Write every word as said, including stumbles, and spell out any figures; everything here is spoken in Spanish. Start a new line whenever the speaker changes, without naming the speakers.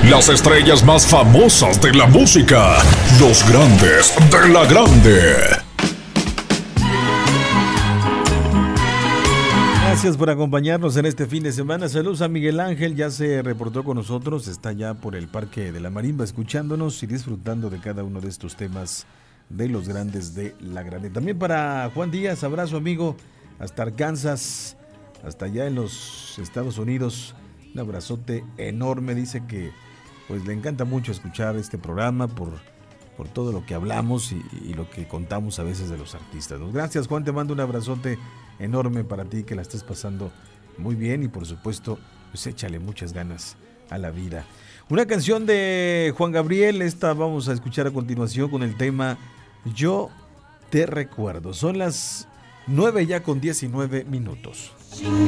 Las estrellas más famosas de la música. Los grandes de la grande.
Gracias por acompañarnos en este fin de semana. Saludos a Miguel Ángel, ya se reportó con nosotros, está ya por el Parque de la Marimba escuchándonos y disfrutando de cada uno de estos temas de los grandes de la grande. También para Juan Díaz, abrazo amigo, hasta Arkansas, hasta allá en los Estados Unidos, un abrazote enorme, dice que pues le encanta mucho escuchar este programa por, por todo lo que hablamos y, y lo que contamos a veces de los artistas. Gracias Juan, te mando un abrazote enorme para ti, que la estés pasando muy bien y por supuesto pues échale muchas ganas a la vida. Una canción de Juan Gabriel, esta vamos a escuchar a continuación con el tema Yo te recuerdo. Son las nueve ya con diecinueve minutos.